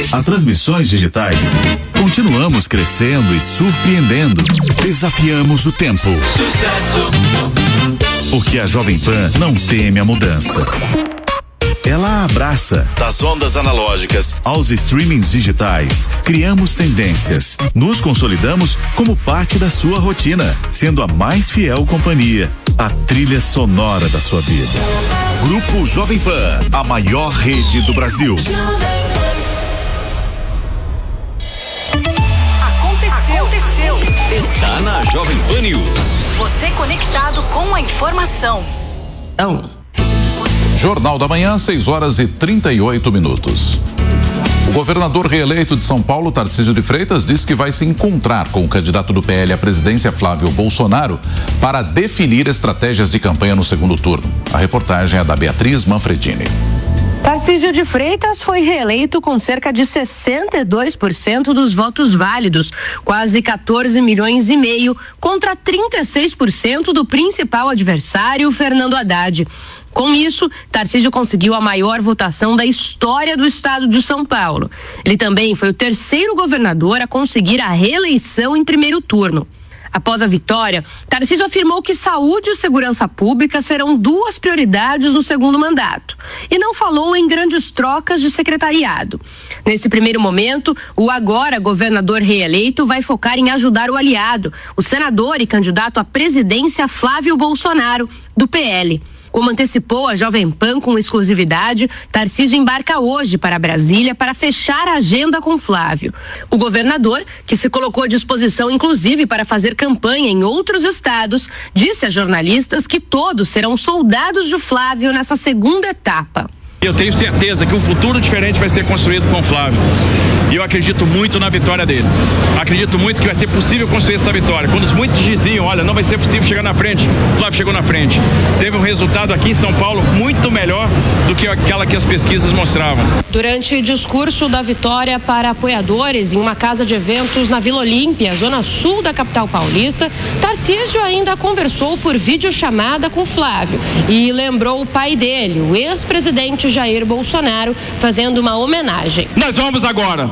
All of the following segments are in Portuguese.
A Transmissões Digitais, continuamos crescendo e surpreendendo. Desafiamos o tempo. Sucesso! Porque a Jovem Pan não teme a mudança. Ela abraça. Das ondas analógicas aos streamings digitais, criamos tendências. Nos consolidamos como parte da sua rotina, sendo a mais fiel companhia, a trilha sonora da sua vida. Grupo Jovem Pan, a maior rede do Brasil. Aconteceu. Está na Jovem Pan News. Você conectado com a informação. Jornal da Manhã, 6h38. O governador reeleito de São Paulo, Tarcísio de Freitas, disse que vai se encontrar com o candidato do PL à presidência, Flávio Bolsonaro, para definir estratégias de campanha no segundo turno. A reportagem é da Beatriz Manfredini. Tarcísio de Freitas foi reeleito com cerca de 62% dos votos válidos, quase 14 milhões e meio, contra 36% do principal adversário, Fernando Haddad. Com isso, Tarcísio conseguiu a maior votação da história do estado de São Paulo. Ele também foi o terceiro governador a conseguir a reeleição em primeiro turno. Após a vitória, Tarcísio afirmou que saúde e segurança pública serão duas prioridades no segundo mandato e não falou em grandes trocas de secretariado. Nesse primeiro momento, o agora governador reeleito vai focar em ajudar o aliado, o senador e candidato à presidência Flávio Bolsonaro, do PL. Como antecipou a Jovem Pan com exclusividade, Tarcísio embarca hoje para Brasília para fechar a agenda com Flávio. O governador, que se colocou à disposição inclusive para fazer campanha em outros estados, disse a jornalistas que todos serão soldados de Flávio nessa segunda etapa. Eu tenho certeza que um futuro diferente vai ser construído com o Flávio. E eu acredito muito na vitória dele. Acredito muito que vai ser possível construir essa vitória. Quando muitos diziam, olha, não vai ser possível chegar na frente, o Flávio chegou na frente. Teve um resultado aqui em São Paulo muito melhor do que aquela que as pesquisas mostravam. Durante discurso da vitória para apoiadores em uma casa de eventos na Vila Olímpia, zona sul da capital paulista, Tarcísio ainda conversou por videochamada com Flávio e lembrou o pai dele, o ex-presidente Jair Bolsonaro, fazendo uma homenagem. Nós vamos agora,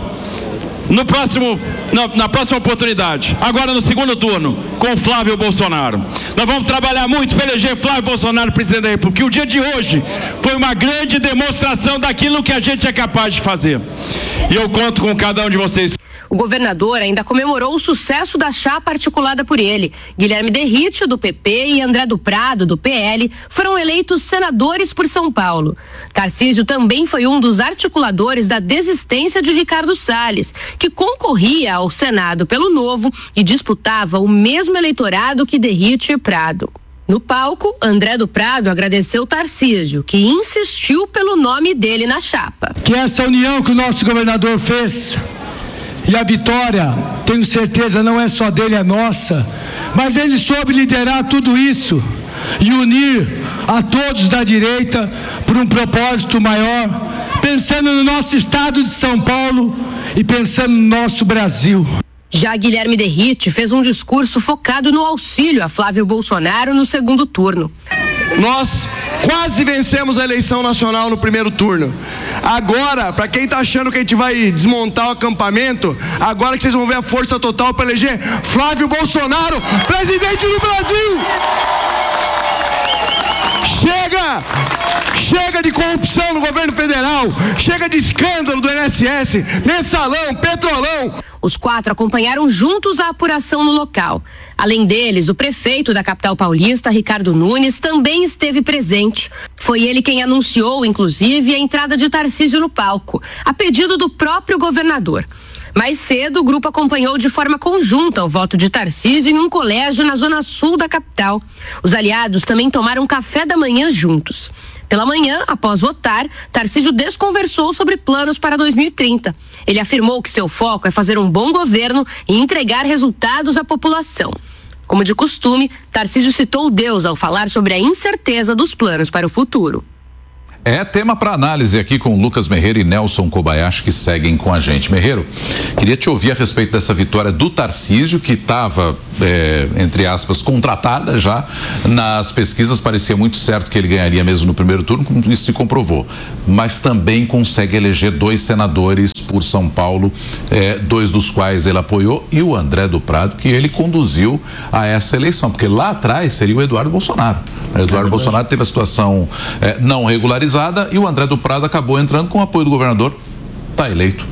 na próxima oportunidade, agora no segundo turno, com Flávio Bolsonaro. Nós vamos trabalhar muito para eleger Flávio Bolsonaro presidente da República. O dia de hoje foi uma grande demonstração daquilo que a gente é capaz de fazer. E eu conto com cada um de vocês. O governador ainda comemorou o sucesso da chapa articulada por ele. Guilherme Derrite, do PP, e André do Prado, do PL, foram eleitos senadores por São Paulo. Tarcísio também foi um dos articuladores da desistência de Ricardo Salles, que concorria ao Senado pelo Novo e disputava o mesmo eleitorado que Derrite e Prado. No palco, André do Prado agradeceu Tarcísio, que insistiu pelo nome dele na chapa. Que essa união que o nosso governador fez e a vitória, tenho certeza, não é só dele, é nossa, mas ele soube liderar tudo isso e unir a todos da direita por um propósito maior, pensando no nosso estado de São Paulo e pensando no nosso Brasil. Já Guilherme Derrite fez um discurso focado no auxílio a Flávio Bolsonaro no segundo turno. Nós quase vencemos a eleição nacional no primeiro turno. Agora, para quem tá achando que a gente vai desmontar o acampamento, agora que vocês vão ver a força total para eleger Flávio Bolsonaro, presidente do Brasil! Chega de corrupção no governo federal, chega de escândalo do INSS, mensalão, petrolão. Os quatro acompanharam juntos a apuração no local. Além deles, o prefeito da capital paulista, Ricardo Nunes, também esteve presente. Foi ele quem anunciou, inclusive, a entrada de Tarcísio no palco, a pedido do próprio governador. Mais cedo, o grupo acompanhou de forma conjunta o voto de Tarcísio em um colégio na zona sul da capital. Os aliados também tomaram café da manhã juntos. Pela manhã, após votar, Tarcísio desconversou sobre planos para 2030. Ele afirmou que seu foco é fazer um bom governo e entregar resultados à população. Como de costume, Tarcísio citou Deus ao falar sobre a incerteza dos planos para o futuro. É tema para análise aqui com Lucas Merreiro e Nelson Kobayashi, que seguem com a gente. Merreiro, queria te ouvir a respeito dessa vitória do Tarcísio, que estava, entre aspas, contratada já nas pesquisas. Parecia muito certo que ele ganharia mesmo no primeiro turno, como isso se comprovou. Mas também consegue eleger 2 senadores por São Paulo, 2 dos quais ele apoiou, e o André do Prado, que ele conduziu a essa eleição, porque lá atrás seria o Eduardo Bolsonaro. O Eduardo Bolsonaro teve a situação não regularizada e o André do Prado acabou entrando com o apoio do governador, está eleito.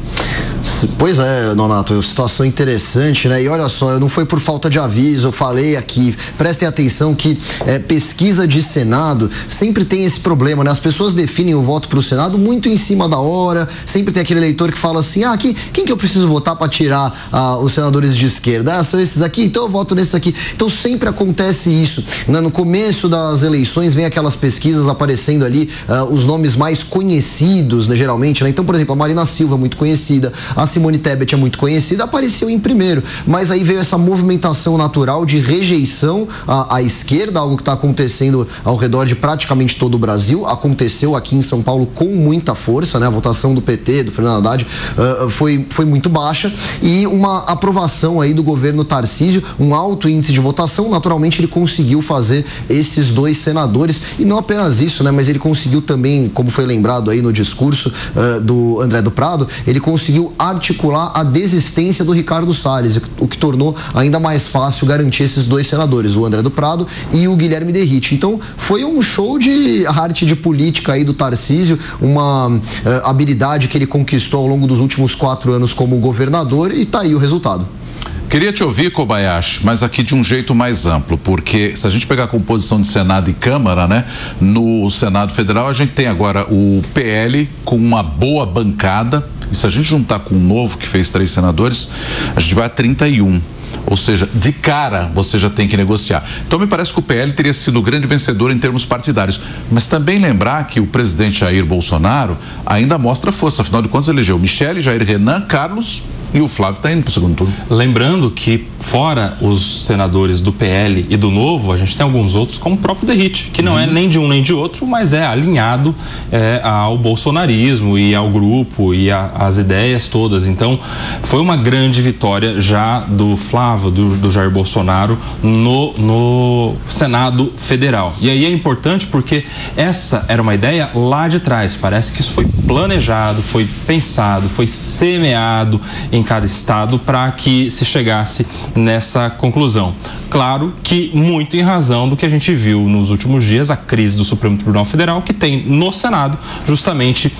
Pois é, Nonato, situação interessante, né? E olha só, não foi por falta de aviso, eu falei aqui, prestem atenção que pesquisa de Senado sempre tem esse problema, né? As pessoas definem o voto para o Senado muito em cima da hora, sempre tem aquele eleitor que fala assim, quem que eu preciso votar para tirar os senadores de esquerda? São esses aqui? Então eu voto nesses aqui. Então sempre acontece isso, né? No começo das eleições vem aquelas pesquisas aparecendo ali, os nomes mais conhecidos, né, geralmente, né? Então, por exemplo, a Marina Silva é muito conhecida, a Simone Tebet é muito conhecida, apareceu em primeiro, mas aí veio essa movimentação natural de rejeição à esquerda, algo que está acontecendo ao redor de praticamente todo o Brasil, aconteceu aqui em São Paulo com muita força, né? A votação do PT, do Fernando Haddad, foi muito baixa, e uma aprovação aí do governo Tarcísio, um alto índice de votação, naturalmente ele conseguiu fazer esses 2 senadores, e não apenas isso, né? Mas ele conseguiu também, como foi lembrado aí no discurso do André do Prado, ele conseguiu articular a desistência do Ricardo Salles, o que tornou ainda mais fácil garantir esses 2 senadores, o André do Prado e o Guilherme Derrite. Então, foi um show de arte de política aí do Tarcísio, uma habilidade que ele conquistou ao longo dos últimos 4 anos como governador, e tá aí o resultado. Queria te ouvir, Kobayashi, mas aqui de um jeito mais amplo, porque se a gente pegar a composição de Senado e Câmara, né? No Senado Federal a gente tem agora o PL com uma boa bancada, e se a gente juntar com o Novo, que fez 3 senadores, a gente vai a 31. Ou seja, de cara você já tem que negociar. Então me parece que o PL teria sido o grande vencedor em termos partidários, mas também lembrar que o presidente Jair Bolsonaro ainda mostra força, afinal de contas elegeu Michele, Jair Renan, Carlos, e o Flávio está indo para o segundo turno. Lembrando que fora os senadores do PL e do Novo, a gente tem alguns outros, como o próprio Derrite, que não é nem de um nem de outro, mas é alinhado ao bolsonarismo e ao grupo e às ideias todas. Então foi uma grande vitória já do Flávio, do Jair Bolsonaro no Senado Federal. E aí é importante porque essa era uma ideia lá de trás, parece que isso foi planejado, foi pensado, foi semeado em cada estado para que se chegasse nessa conclusão. Claro que muito em razão do que a gente viu nos últimos dias, a crise do Supremo Tribunal Federal, que tem no Senado justamente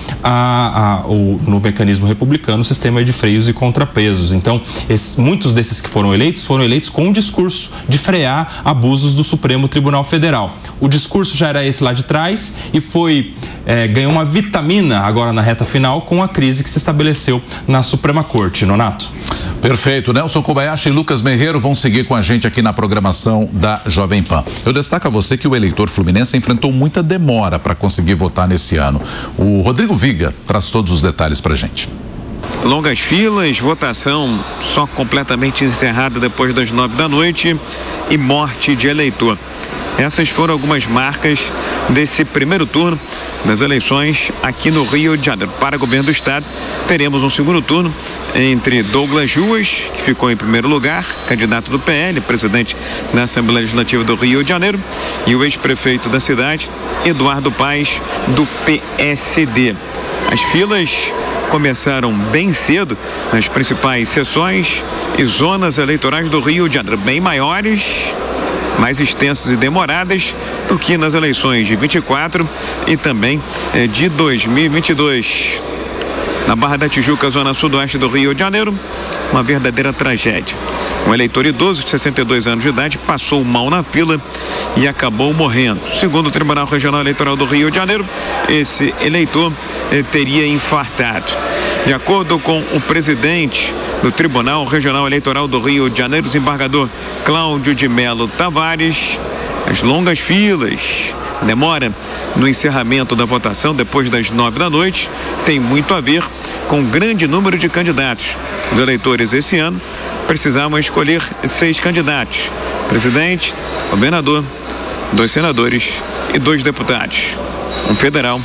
no mecanismo republicano o sistema de freios e contrapesos. Então, muitos desses que foram eleitos com um discurso de frear abusos do Supremo Tribunal Federal. O discurso já era esse lá de trás e ganhou uma vitamina agora na reta final com a crise que se estabeleceu na Suprema Corte. Nonato. Perfeito. Nelson Kobayashi e Lucas Merreiro vão seguir com a gente aqui na programação da Jovem Pan. Eu destaco a você que o eleitor fluminense enfrentou muita demora para conseguir votar nesse ano. O Rodrigo Viga traz todos os detalhes pra gente. Longas filas, votação só completamente encerrada depois das 9 da noite e morte de eleitor. Essas foram algumas marcas desse primeiro turno das eleições aqui no Rio de Janeiro. Para o governo do estado, teremos um segundo turno entre Douglas Ruas, que ficou em primeiro lugar, candidato do PL, presidente da Assembleia Legislativa do Rio de Janeiro, e o ex-prefeito da cidade, Eduardo Paes, do PSD. As filas começaram bem cedo nas principais sessões e zonas eleitorais do Rio de Janeiro, bem maiores, mais extensas e demoradas do que nas eleições de 24 e também de 2022. Na Barra da Tijuca, zona sudoeste do Rio de Janeiro, uma verdadeira tragédia. Um eleitor idoso de 62 anos de idade passou mal na fila e acabou morrendo. Segundo o Tribunal Regional Eleitoral do Rio de Janeiro, esse eleitor teria infartado. De acordo com o presidente do Tribunal Regional Eleitoral do Rio de Janeiro, desembargador Cláudio de Melo Tavares, as longas filas, demora no encerramento da votação depois das 9 da noite, tem muito a ver com o grande número de candidatos. Os eleitores esse ano precisavam escolher 6 candidatos: presidente, governador, 2 senadores e 2 deputados, um federal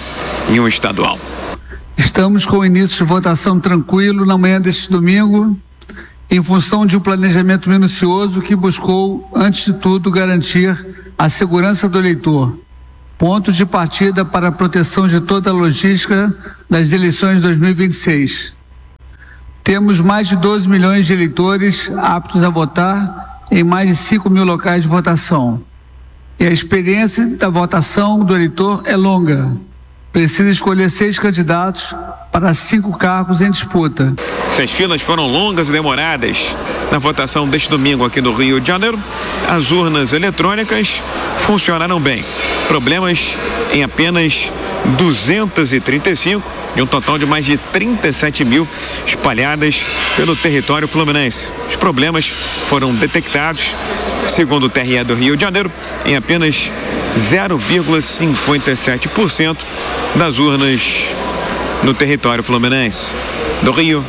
em um estadual. Estamos com o início de votação tranquilo na manhã deste domingo, em função de um planejamento minucioso que buscou, antes de tudo, garantir a segurança do eleitor, ponto de partida para a proteção de toda a logística das eleições de 2026. Temos mais de 12 milhões de eleitores aptos a votar em mais de 5 mil locais de votação. E a experiência da votação do eleitor é longa. Precisa escolher 6 candidatos para 5 cargos em disputa. Se as filas foram longas e demoradas na votação deste domingo aqui no Rio de Janeiro, as urnas eletrônicas funcionaram bem. Problemas em apenas 235, de um total de mais de 37 mil espalhadas pelo território fluminense. Os problemas foram detectados, segundo o TRE do Rio de Janeiro, em apenas 0,57% das urnas no território fluminense. Do Rio,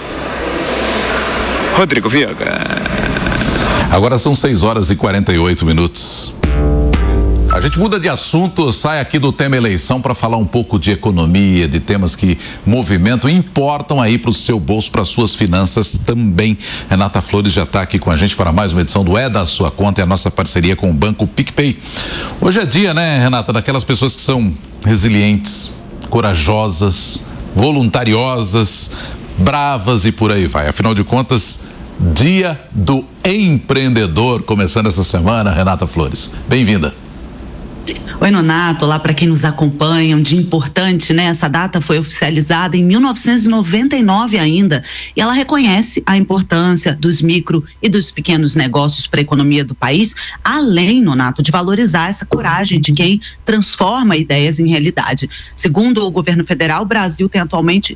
Rodrigo Viega. Agora são 6h48. A gente muda de assunto, sai aqui do tema eleição para falar um pouco de economia, de temas que movimentam e importam aí para o seu bolso, para suas finanças também. Renata Flores já está aqui com a gente para mais uma edição do É da Sua Conta, é a nossa parceria com o Banco PicPay. Hoje é dia, né, Renata, daquelas pessoas que são resilientes, corajosas, voluntariosas, bravas e por aí vai. Afinal de contas, Dia do Empreendedor, começando essa semana. Renata Flores, bem-vinda. Oi, Nonato, olá para quem nos acompanha, um dia importante, né? Essa data foi oficializada em 1999 ainda, e ela reconhece a importância dos micro e dos pequenos negócios para a economia do país, além, Nonato, de valorizar essa coragem de quem transforma ideias em realidade. Segundo o governo federal, o Brasil tem atualmente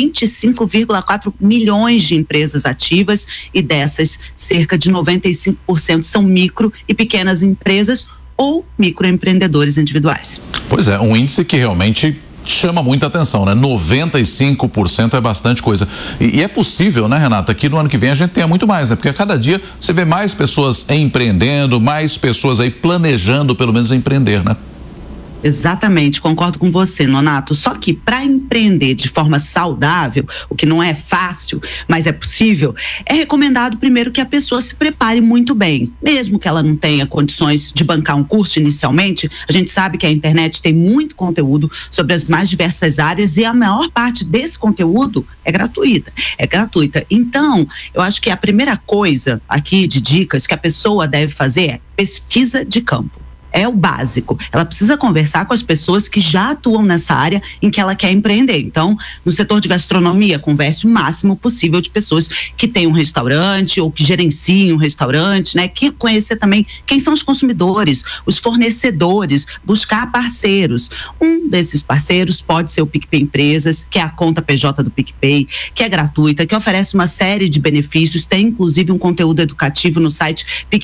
25,4 milhões de empresas ativas, e dessas, cerca de 95% são micro e pequenas empresas ou microempreendedores individuais. Pois é, um índice que realmente chama muita atenção, né? 95% é bastante coisa. E é possível, né, Renata, que no ano que vem a gente tenha muito mais, né? Porque a cada dia você vê mais pessoas empreendendo, mais pessoas aí planejando pelo menos empreender, né? Exatamente, concordo com você, Nonato. Só que para empreender de forma saudável, o que não é fácil, mas é possível, é recomendado primeiro que a pessoa se prepare muito bem. Mesmo que ela não tenha condições de bancar um curso inicialmente, a gente sabe que a internet tem muito conteúdo sobre as mais diversas áreas e a maior parte desse conteúdo é gratuita. Então, eu acho que a primeira coisa aqui de dicas que a pessoa deve fazer é pesquisa de campo. É o básico. Ela precisa conversar com as pessoas que já atuam nessa área em que ela quer empreender. Então, no setor de gastronomia, converse o máximo possível de pessoas que têm um restaurante ou que gerenciem um restaurante, né? Que conhecer também quem são os consumidores, os fornecedores, buscar parceiros. Um desses parceiros pode ser o PicPay Empresas, que é a conta PJ do PicPay, que é gratuita, que oferece uma série de benefícios, tem inclusive um conteúdo educativo no site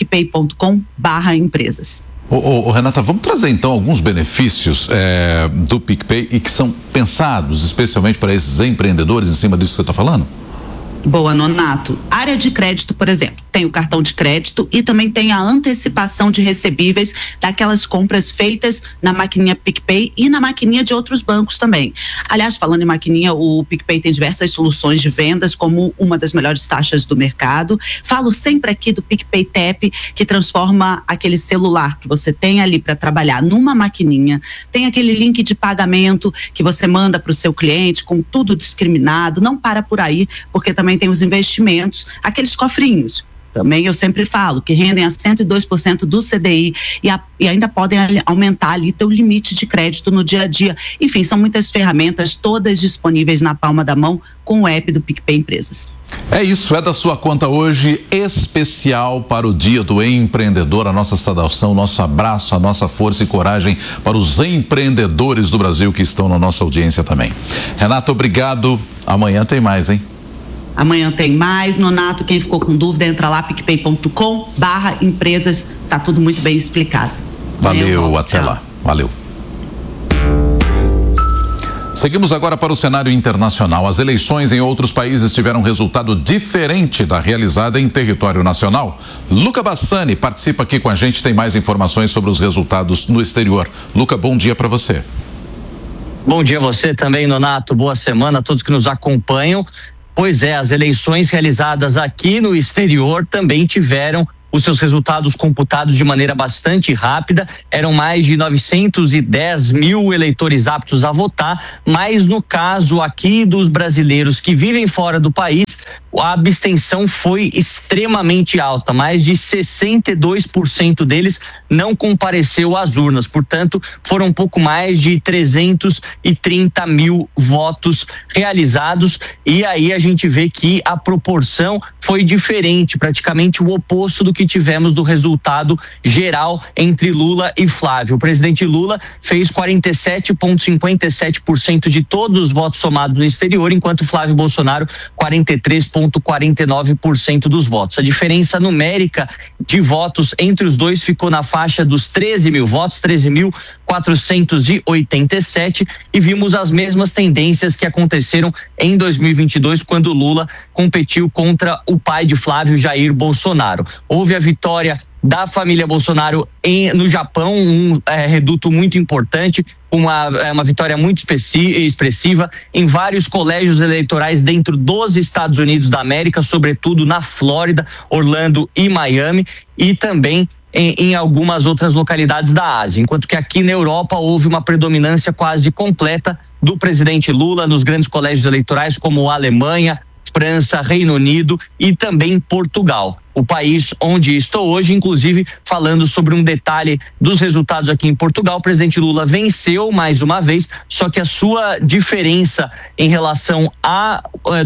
picpay.com/empresas. Renata, vamos trazer então alguns benefícios do PicPay e que são pensados especialmente para esses empreendedores, em cima disso que você está falando? Boa, Nonato. Área de crédito, por exemplo, tem o cartão de crédito e também tem a antecipação de recebíveis daquelas compras feitas na maquininha PicPay e na maquininha de outros bancos também. Aliás, falando em maquininha, o PicPay tem diversas soluções de vendas, como uma das melhores taxas do mercado. Falo sempre aqui do PicPay Tap, que transforma aquele celular que você tem ali para trabalhar numa maquininha. Tem aquele link de pagamento que você manda para o seu cliente com tudo discriminado. Não para por aí, porque também tem os investimentos, aqueles cofrinhos. Também eu sempre falo que rendem a 102% do CDI e ainda podem aumentar ali teu limite de crédito no dia a dia. Enfim, são muitas ferramentas, todas disponíveis na palma da mão com o app do PicPay Empresas. É isso, é da sua conta hoje, especial para o Dia do Empreendedor. A nossa saudação, nosso abraço, a nossa força e coragem para os empreendedores do Brasil que estão na nossa audiência também. Renata, obrigado. Amanhã tem mais, hein? Amanhã tem mais, Nonato, quem ficou com dúvida entra lá, picpay.com/empresas, tá tudo muito bem explicado. Valeu, até lá, valeu. Seguimos agora para o cenário internacional. As eleições em outros países tiveram resultado diferente da realizada em território nacional. Luca Bassani participa aqui com a gente, tem mais informações sobre os resultados no exterior. Luca, bom dia para você. Bom dia a você também, Nonato. Boa semana a todos que nos acompanham. Pois é, as eleições realizadas aqui no exterior também tiveram os seus resultados computados de maneira bastante rápida. Eram mais de 910 mil eleitores aptos a votar, mas no caso aqui dos brasileiros que vivem fora do país, a abstenção foi extremamente alta. Mais de 62% deles não compareceu às urnas. Portanto, foram um pouco mais de 330 mil votos realizados. E aí a gente vê que a proporção foi diferente, praticamente o oposto do que tivemos do resultado geral entre Lula e Flávio. O presidente Lula fez 47,57% de todos os votos somados no exterior, enquanto Flávio Bolsonaro 43,49% dos votos. A diferença numérica de votos entre os dois ficou na faixa dos 13 mil votos, 13.487, e vimos as mesmas tendências que aconteceram em 2022, quando Lula competiu contra o pai de Flávio, Jair Bolsonaro. Houve a vitória da família Bolsonaro no Japão, um reduto muito importante, uma vitória muito expressiva em vários colégios eleitorais dentro dos Estados Unidos da América, sobretudo na Flórida, Orlando e Miami, e também em algumas outras localidades da Ásia, enquanto que aqui na Europa houve uma predominância quase completa do presidente Lula nos grandes colégios eleitorais como a Alemanha, França, Reino Unido e também Portugal. O país onde estou hoje, inclusive falando sobre um detalhe dos resultados aqui em Portugal, o presidente Lula venceu mais uma vez, só que a sua diferença em relação a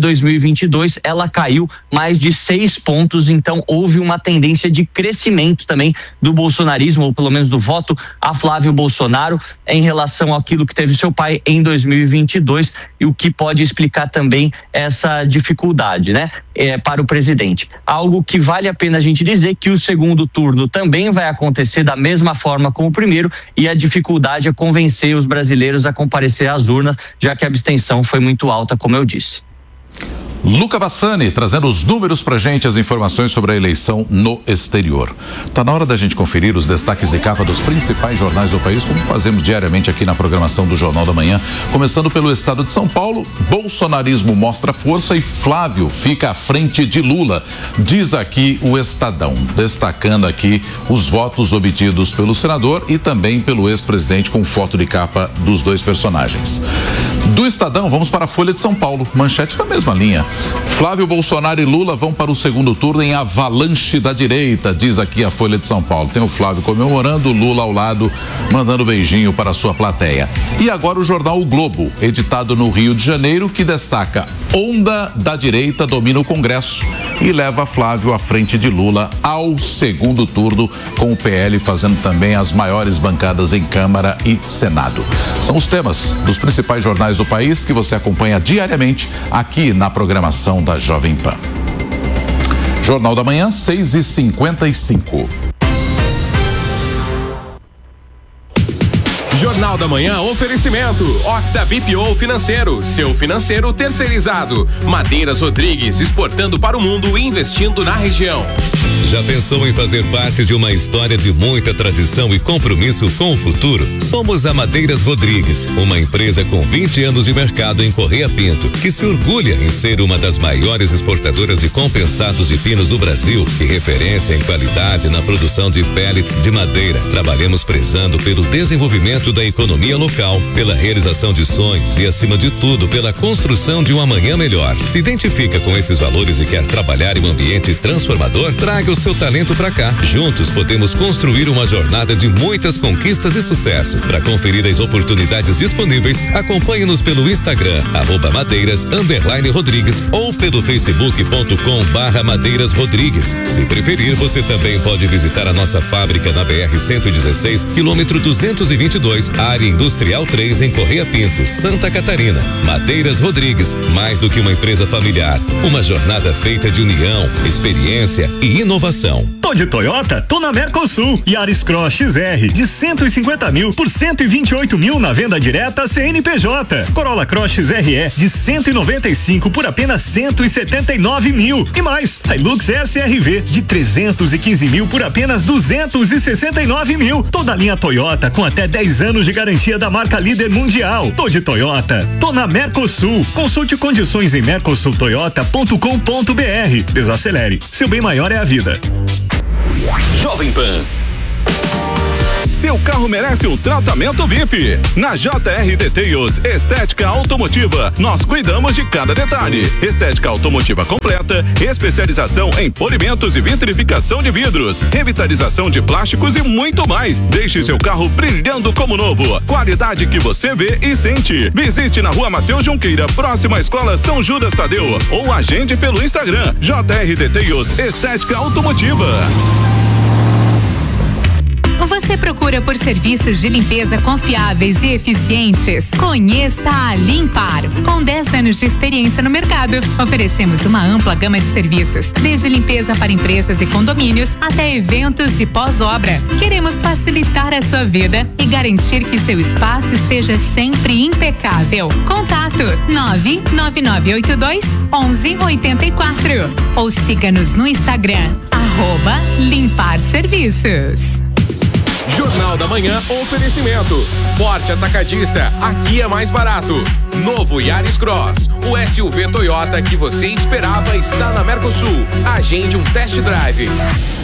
2022, ela caiu mais de 6 pontos, então houve uma tendência de crescimento também do bolsonarismo, ou pelo menos do voto a Flávio Bolsonaro em relação àquilo que teve seu pai em 2022, e o que pode explicar também essa dificuldade, né? Para o presidente. Algo que vale a pena a gente dizer que o segundo turno também vai acontecer da mesma forma como o primeiro, e a dificuldade é convencer os brasileiros a comparecer às urnas, já que a abstenção foi muito alta, como eu disse. Luca Bassani trazendo os números pra gente, as informações sobre a eleição no exterior. Tá na hora da gente conferir os destaques de capa dos principais jornais do país, como fazemos diariamente aqui na programação do Jornal da Manhã. Começando pelo estado de São Paulo, bolsonarismo mostra força e Flávio fica à frente de Lula, diz aqui o Estadão, destacando aqui os votos obtidos pelo senador e também pelo ex-presidente, com foto de capa dos dois personagens. Do Estadão, vamos para a Folha de São Paulo, manchete na mesma linha. Flávio Bolsonaro e Lula vão para o segundo turno em avalanche da direita, diz aqui a Folha de São Paulo. Tem o Flávio comemorando, o Lula ao lado, mandando beijinho para a sua plateia. E agora o jornal O Globo, editado no Rio de Janeiro, que destaca: onda da direita domina o Congresso e leva Flávio à frente de Lula ao segundo turno, com o PL fazendo também as maiores bancadas em Câmara e Senado. São os temas dos principais jornais do país que você acompanha diariamente aqui na programação da Jovem Pan. Jornal da Manhã, 6h55. Jornal da Manhã, oferecimento Octa BPO Financeiro, seu financeiro terceirizado. Madeiras Rodrigues, exportando para o mundo e investindo na região. Já pensou em fazer parte de uma história de muita tradição e compromisso com o futuro? Somos a Madeiras Rodrigues, uma empresa com 20 anos de mercado em Correia Pinto, que se orgulha em ser uma das maiores exportadoras de compensados de pinos do Brasil e referência em qualidade na produção de pellets de madeira. Trabalhamos prezando pelo desenvolvimento da economia local, pela realização de sonhos e, acima de tudo, pela construção de um amanhã melhor. Se identifica com esses valores e quer trabalhar em um ambiente transformador? Traga o seu talento pra cá. Juntos podemos construir uma jornada de muitas conquistas e sucesso. Para conferir as oportunidades disponíveis, acompanhe-nos pelo Instagram, @madeiras_rodrigues ou pelo facebook.com/Madeiras Rodrigues. Se preferir, você também pode visitar a nossa fábrica na BR-116, quilômetro 222, área industrial 3, em Correia Pinto, Santa Catarina. Madeiras Rodrigues, mais do que uma empresa familiar, uma jornada feita de união, experiência e inovação. Tô de Toyota, tô na Mercosul. Yaris Cross XR de 150 mil por 128 mil na venda direta CNPJ. Corolla Cross XRE de 195 por apenas 179 mil. E mais, Hilux SRV de 315 mil por apenas 269 mil. Toda a linha Toyota com até 10 anos anos de garantia da marca líder mundial. Tô de Toyota, tô na Mercosul. Consulte condições em mercosultoyota.com.br. Desacelere, seu bem maior é a vida. Jovem Pan. Seu carro merece um tratamento VIP. Na JR Details Estética Automotiva, nós cuidamos de cada detalhe. Estética automotiva completa, especialização em polimentos e vitrificação de vidros, revitalização de plásticos e muito mais. Deixe seu carro brilhando como novo. Qualidade que você vê e sente. Visite na Rua Mateus Junqueira, próxima à Escola São Judas Tadeu, ou agende pelo Instagram JR Details Estética Automotiva. Você procura por serviços de limpeza confiáveis e eficientes? Conheça a Limpar. Com 10 anos de experiência no mercado, oferecemos uma ampla gama de serviços, desde limpeza para empresas e condomínios até eventos e pós-obra. Queremos facilitar a sua vida e garantir que seu espaço esteja sempre impecável. Contato 99982-1184 ou siga-nos no Instagram @Limpar Serviços. Jornal da Manhã, oferecimento. Forte Atacadista, aqui é mais barato. Novo Yaris Cross, o SUV Toyota que você esperava está na Mercosul. Agende um test drive.